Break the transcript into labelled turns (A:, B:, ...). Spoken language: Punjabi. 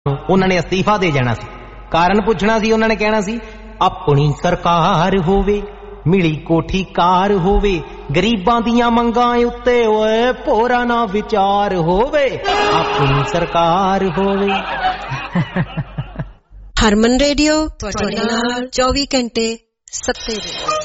A: ਉਹਨਾਂ ਨੇ ਅਸਤੀਫਾ ਦੇ ਜਾਣਾ ਸੀ। ਕਾਰਨ ਪੁੱਛਣਾ ਸੀ, ਉਹਨਾਂ ਨੇ ਕਹਿਣਾ ਸੀ ਆਪਣੀ ਸਰਕਾਰ ਹੋਵੇ, ਮਿਲੀ ਕੋਠੀ ਕਾਰ ਹੋਵੇ, ਗਰੀਬਾਂ ਦੀਆਂ ਮੰਗਾਂ ਉੱਤੇ ਓਏ ਭੋਰਾ ਨਾ ਵਿਚਾਰ ਹੋਵੇ, ਆਪਣੀ ਸਰਕਾਰ ਹੋਵੇ।
B: ਹਰਮਨ ਰੇਡੀਓ ਤੁਹਾਡੇ ਨਾਲ 24 ਘੰਟੇ ਸੱਤੇ ਦੇ।